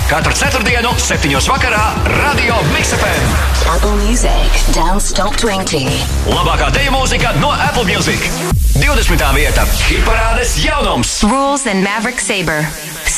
Katru ceturtdienu, 7. vakarā, Radio Mix FM. Apple Music Dance Top 20. Labākā deju mūzika no Apple Music. 20. vieta. Hitparādes jaunums. Rules and Maverick Sabre.